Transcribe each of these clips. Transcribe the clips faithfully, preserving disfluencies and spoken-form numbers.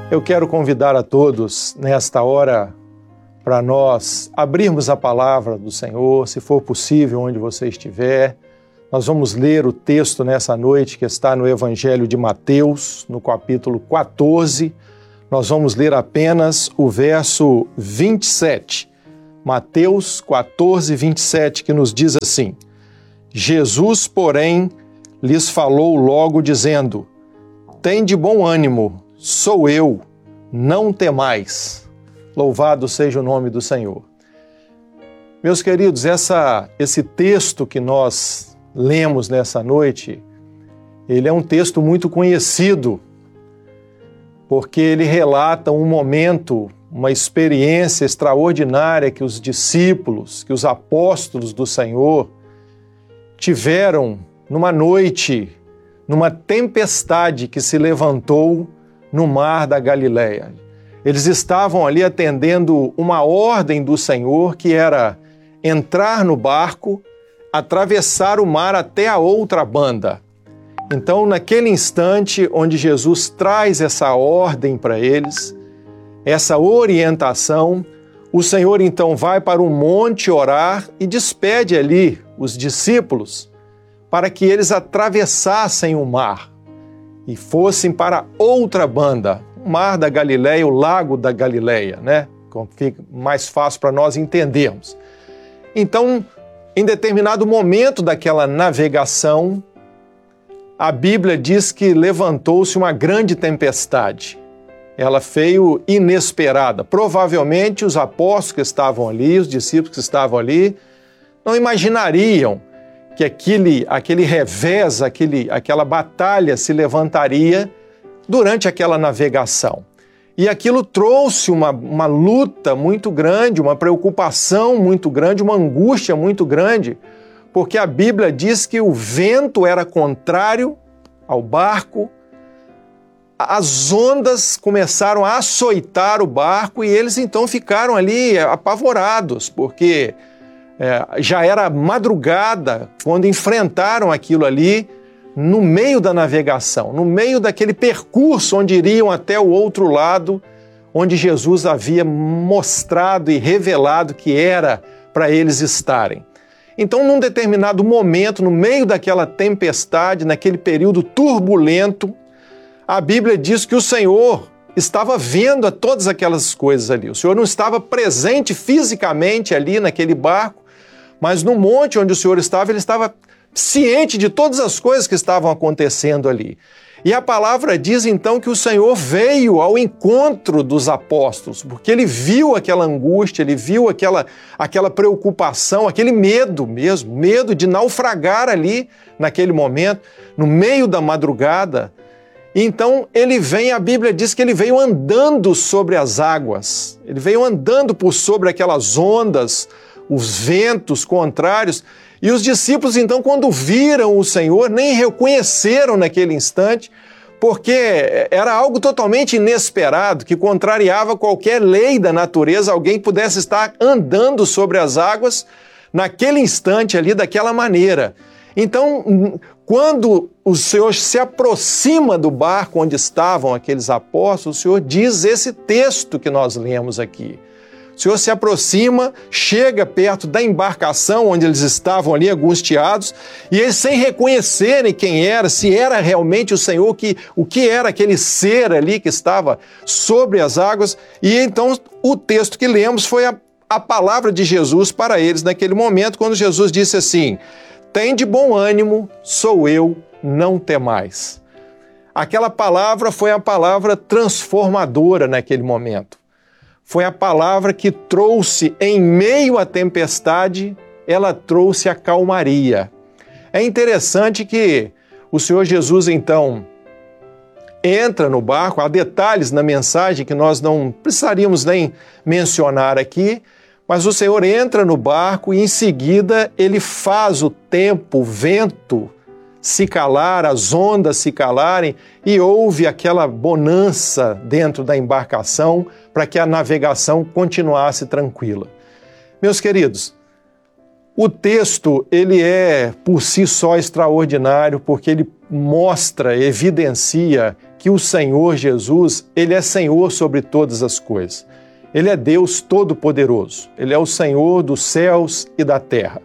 Eu quero convidar a todos nesta hora para nós abrirmos a palavra do Senhor, se for possível, onde você estiver. Nós vamos ler o texto nessa noite que está no Evangelho de Mateus, no capítulo quatorze. Nós vamos ler apenas o verso vinte e sete. Mateus quatorze, vinte e sete, que nos diz assim: Jesus, porém, lhes falou logo dizendo: Tende bom ânimo, sou eu, não temais. Louvado seja o nome do Senhor. Meus queridos, essa, esse texto que nós lemos nessa noite, ele é um texto muito conhecido, porque ele relata um momento, uma experiência extraordinária que os discípulos, que os apóstolos do Senhor tiveram numa noite, numa tempestade que se levantou no mar da Galileia. Eles estavam ali atendendo uma ordem do Senhor, que era entrar no barco, atravessar o mar até a outra banda. Então, naquele instante onde Jesus traz essa ordem para eles, essa orientação, o Senhor então vai para o monte orar e despede ali os discípulos para que eles atravessassem o mar e fossem para outra banda, o mar da Galileia, o lago da Galileia, né? Fica mais fácil para nós entendermos. Então, em determinado momento daquela navegação, a Bíblia diz que levantou-se uma grande tempestade. Ela veio inesperada. Provavelmente os apóstolos que estavam ali, os discípulos que estavam ali, não imaginariam que aquele, aquele revés, aquele, aquela batalha se levantaria durante aquela navegação. E aquilo trouxe uma, uma luta muito grande, uma preocupação muito grande, uma angústia muito grande, porque a Bíblia diz que o vento era contrário ao barco, as ondas começaram a açoitar o barco e eles então ficaram ali apavorados, porque é, já era madrugada quando enfrentaram aquilo ali no meio da navegação, no meio daquele percurso onde iriam até o outro lado, onde Jesus havia mostrado e revelado que era para eles estarem. Então, num determinado momento, no meio daquela tempestade, naquele período turbulento, a Bíblia diz que o Senhor estava vendo a todas aquelas coisas ali. O Senhor não estava presente fisicamente ali naquele barco, mas no monte onde o Senhor estava, ele estava ciente de todas as coisas que estavam acontecendo ali. E a palavra diz então que o Senhor veio ao encontro dos apóstolos, porque ele viu aquela angústia, ele viu aquela, aquela preocupação, aquele medo mesmo, medo de naufragar ali naquele momento, no meio da madrugada. Então ele vem, a Bíblia diz que ele veio andando sobre as águas, ele veio andando por sobre aquelas ondas, os ventos contrários. E os discípulos, então, quando viram o Senhor, nem reconheceram naquele instante, porque era algo totalmente inesperado, que contrariava qualquer lei da natureza, alguém pudesse estar andando sobre as águas naquele instante ali, daquela maneira. Então, quando o Senhor se aproxima do barco onde estavam aqueles apóstolos, o Senhor diz esse texto que nós lemos aqui. O Senhor se aproxima, chega perto da embarcação onde eles estavam ali angustiados, e eles, sem reconhecerem quem era, se era realmente o Senhor, que, o que era aquele ser ali que estava sobre as águas, e então o texto que lemos foi a, a palavra de Jesus para eles naquele momento, quando Jesus disse assim: Tende bom ânimo, sou eu, não temais. Aquela palavra foi a palavra transformadora naquele momento. Foi a palavra que trouxe, em meio à tempestade, ela trouxe a calmaria. É interessante que o Senhor Jesus, então, entra no barco. Há detalhes na mensagem que nós não precisaríamos nem mencionar aqui, mas o Senhor entra no barco e, em seguida, ele faz o tempo, o vento se calar, as ondas se calarem, e houve aquela bonança dentro da embarcação para que a navegação continuasse tranquila. Meus queridos, o texto ele é por si só extraordinário, porque ele mostra, evidencia que o Senhor Jesus, Ele é Senhor sobre todas as coisas. Ele é Deus Todo-Poderoso. Ele é o Senhor dos céus e da terra.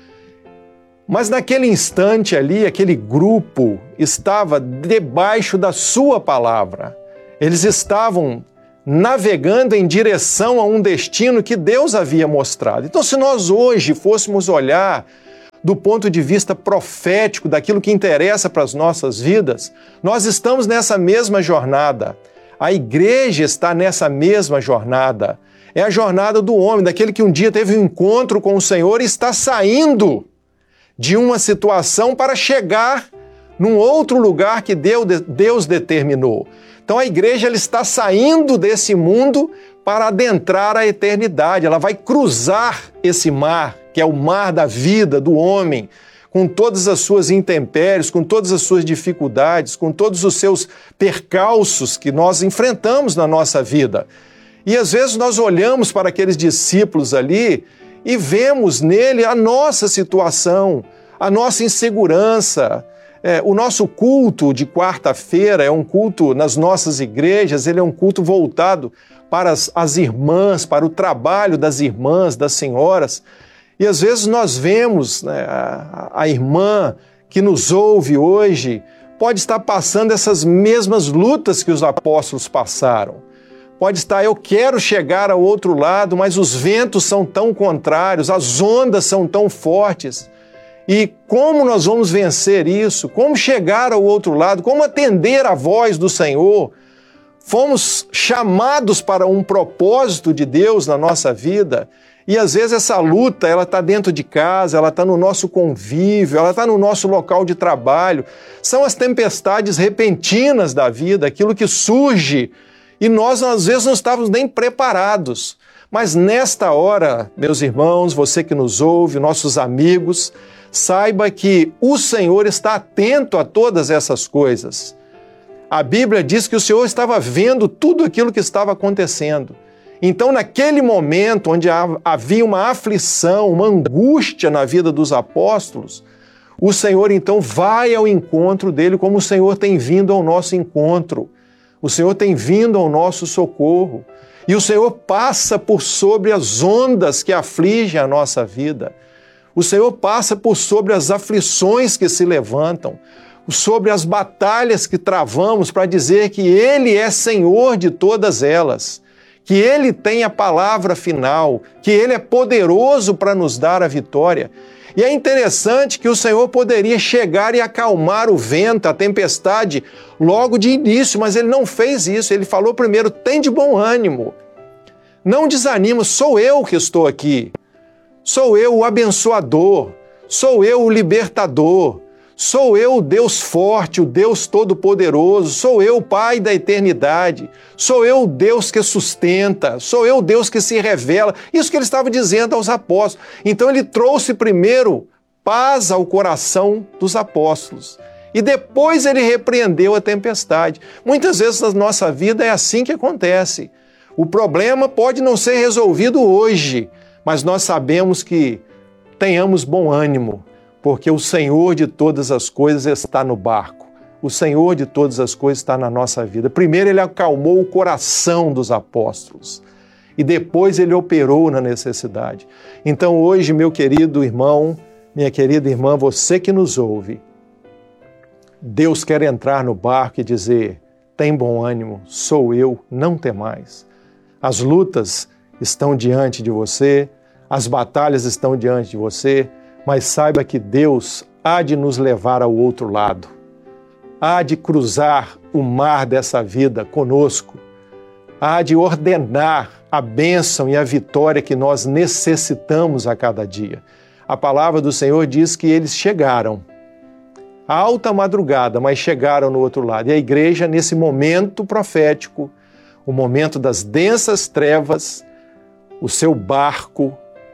Mas naquele instante ali, aquele grupo estava debaixo da sua palavra. Eles estavam navegando em direção a um destino que Deus havia mostrado. Então, se nós hoje fôssemos olhar do ponto de vista profético, daquilo que interessa para as nossas vidas, nós estamos nessa mesma jornada. A igreja está nessa mesma jornada. É a jornada do homem, daquele que um dia teve um encontro com o Senhor e está saindo de uma situação para chegar num outro lugar que Deus determinou. Então a igreja ela está saindo desse mundo para adentrar a eternidade. Ela vai cruzar esse mar, que é o mar da vida do homem, com todas as suas intempéries, com todas as suas dificuldades, com todos os seus percalços que nós enfrentamos na nossa vida. E às vezes nós olhamos para aqueles discípulos ali e vemos nele a nossa situação, a nossa insegurança. É, o nosso culto de quarta-feira é um culto nas nossas igrejas, ele é um culto voltado para as, as irmãs, para o trabalho das irmãs, das senhoras. E às vezes nós vemos, né, a, a irmã que nos ouve hoje pode estar passando essas mesmas lutas que os apóstolos passaram. Pode estar, eu quero chegar ao outro lado, mas os ventos são tão contrários, as ondas são tão fortes. E como nós vamos vencer isso? Como chegar ao outro lado? Como atender à voz do Senhor? Fomos chamados para um propósito de Deus na nossa vida e às vezes essa luta ela está dentro de casa, ela está no nosso convívio, ela está no nosso local de trabalho. São as tempestades repentinas da vida, aquilo que surge e nós às vezes não estávamos nem preparados. Mas nesta hora, meus irmãos, você que nos ouve, nossos amigos, saiba que o Senhor está atento a todas essas coisas. A Bíblia diz que o Senhor estava vendo tudo aquilo que estava acontecendo. Então, naquele momento onde havia uma aflição, uma angústia na vida dos apóstolos, o Senhor então vai ao encontro dele como o Senhor tem vindo ao nosso encontro. O Senhor tem vindo ao nosso socorro. E o Senhor passa por sobre as ondas que afligem a nossa vida. O Senhor passa por sobre as aflições que se levantam, sobre as batalhas que travamos para dizer que Ele é Senhor de todas elas, que Ele tem a palavra final, que Ele é poderoso para nos dar a vitória. E é interessante que o Senhor poderia chegar e acalmar o vento, a tempestade, logo de início, mas Ele não fez isso. Ele falou primeiro, tem de bom ânimo, não desanima, sou eu que estou aqui. Sou eu o abençoador, sou eu o libertador, sou eu o Deus forte, o Deus todo-poderoso, sou eu o Pai da eternidade, sou eu o Deus que sustenta, sou eu o Deus que se revela. Isso que ele estava dizendo aos apóstolos. Então ele trouxe primeiro paz ao coração dos apóstolos e depois ele repreendeu a tempestade. Muitas vezes na nossa vida é assim que acontece. O problema pode não ser resolvido hoje, mas nós sabemos que tenhamos bom ânimo, porque o Senhor de todas as coisas está no barco. O Senhor de todas as coisas está na nossa vida. Primeiro ele acalmou o coração dos apóstolos e depois ele operou na necessidade. Então hoje, meu querido irmão, minha querida irmã, você que nos ouve, Deus quer entrar no barco e dizer, tem bom ânimo, sou eu, não temais. As lutas estão diante de você, as batalhas estão diante de você, mas saiba que Deus há de nos levar ao outro lado, há de cruzar o mar dessa vida conosco, há de ordenar a bênção e a vitória que nós necessitamos a cada dia. A palavra do Senhor diz que eles chegaram, à alta madrugada, mas chegaram no outro lado. E a igreja, nesse momento profético, o momento das densas trevas, o seu barco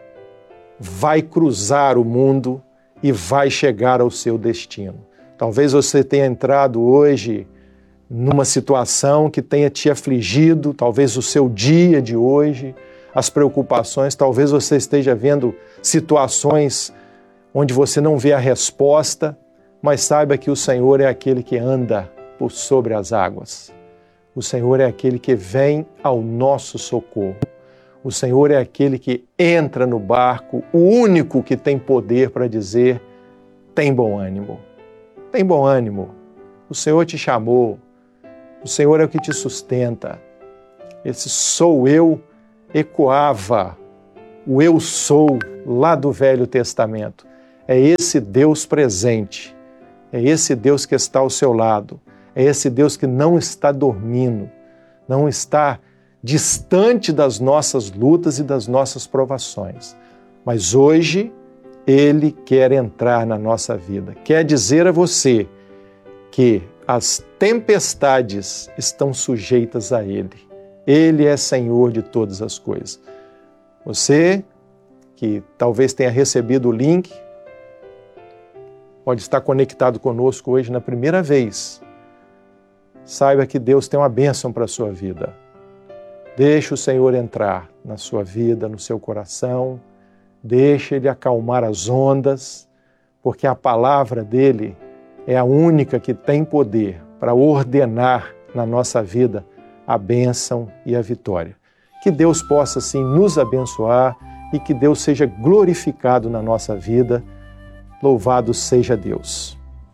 vai cruzar o mundo e vai chegar ao seu destino. Talvez você tenha entrado hoje numa situação que tenha te afligido, talvez o seu dia de hoje, as preocupações, talvez você esteja vendo situações onde você não vê a resposta, mas saiba que o Senhor é aquele que anda por sobre as águas. O Senhor é aquele que vem ao nosso socorro. O Senhor é aquele que entra no barco, o único que tem poder para dizer: tem bom ânimo, tem bom ânimo. O Senhor te chamou, o Senhor é o que te sustenta. Esse sou eu ecoava o eu sou lá do Velho Testamento. É esse Deus presente, é esse Deus que está ao seu lado, é esse Deus que não está dormindo, não está distante das nossas lutas e das nossas provações. Mas hoje Ele quer entrar na nossa vida, quer dizer a você que as tempestades estão sujeitas a Ele. Ele é Senhor de todas as coisas. Você que talvez tenha recebido o link, pode estar conectado conosco hoje na primeira vez. Saiba que Deus tem uma bênção para a sua vida. Deixe o Senhor entrar na sua vida, no seu coração. Deixe Ele acalmar as ondas, porque a palavra dEle é a única que tem poder para ordenar na nossa vida a bênção e a vitória. Que Deus possa, sim, nos abençoar e que Deus seja glorificado na nossa vida. Louvado seja Deus.